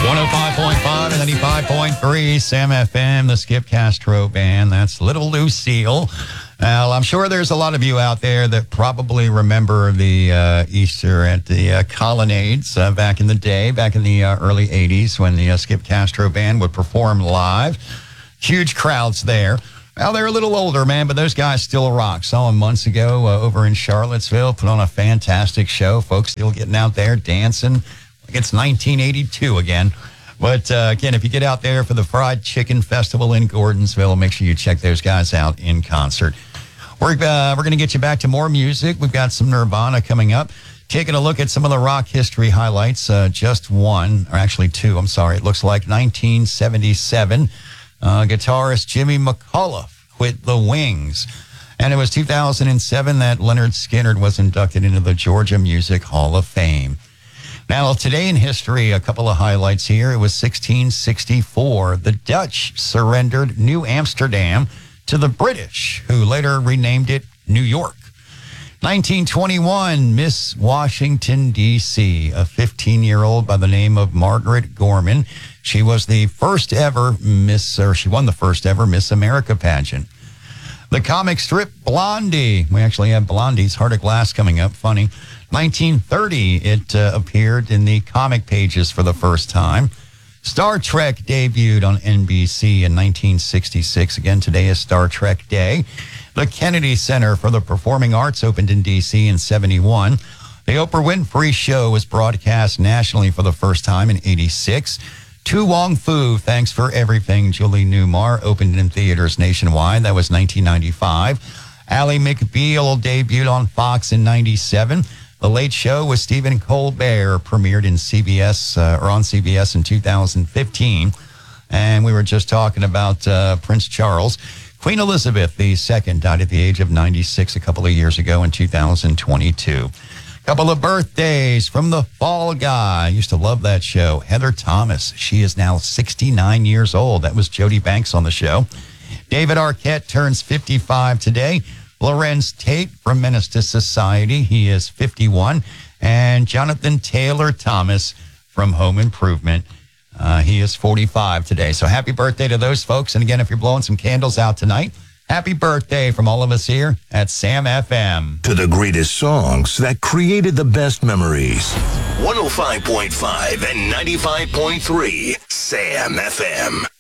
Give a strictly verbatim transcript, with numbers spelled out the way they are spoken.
one oh five point five and ninety-five point three Sam F M, the Skip Castro Band. That's Little Lucille. Well, I'm sure there's a lot of you out there that probably remember the uh, Easter at the uh, Colonnades uh, back in the day, back in the uh, early eighties when the uh, Skip Castro Band would perform live. Huge crowds there. Well, they're a little older, man, but those guys still rock. Saw them months ago uh, over in Charlottesville, put on a fantastic show. Folks still getting out there dancing like it's nineteen eighty-two again. But, uh, again, if you get out there for the Fried Chicken Festival in Gordonsville, make sure you check those guys out in concert. We're, uh, we're going to get you back to more music. We've got some Nirvana coming up. Taking a look at some of the rock history highlights. Uh, just one, or actually two, I'm sorry. It looks like nineteen seventy-seven. Uh, guitarist Jimmy McAuliffe quit the Wings. And it was two thousand seven that Lynyrd Skynyrd was inducted into the Georgia Music Hall of Fame. Now, today in history, a couple of highlights here. It was sixteen sixty-four. The Dutch surrendered New Amsterdam to the British, who later renamed it New York. nineteen twenty-one, Miss Washington, D C, a fifteen-year-old by the name of Margaret Gorman. She was the first ever Miss, or she won the first ever Miss America pageant. The comic strip Blondie. We actually have Blondie's Heart of Glass coming up. Funny. nineteen thirty, it uh, appeared in the comic pages for the first time. Star Trek debuted on N B C in nineteen sixty-six. Again, today is Star Trek Day. The Kennedy Center for the Performing Arts opened in D C in seventy-one. The Oprah Winfrey Show was broadcast nationally for the first time in eighty-six. Tu Wong Fu, Thanks for Everything, Julie Newmar, opened in theaters nationwide. That was nineteen ninety-five. Ally McBeal debuted on Fox in ninety-seven. The Late Show with Stephen Colbert premiered in C B S, uh, or on C B S in two thousand fifteen. And we were just talking about uh, Prince Charles. Queen Elizabeth the Second died at the age of ninety-six a couple of years ago in two thousand twenty-two. Couple of birthdays from the Fall Guy. I used to love that show. Heather Thomas. She is now sixty-nine years old. That was Jody Banks on the show. David Arquette turns fifty-five today. Lorenz Tate from Menace to Society. He is fifty-one. And Jonathan Taylor Thomas from Home Improvement. Uh, he is forty-five today. So happy birthday to those folks. And again, if you're blowing some candles out tonight, happy birthday from all of us here at Sam F M. To the greatest songs that created the best memories. one oh five point five and ninety-five point three Sam F M.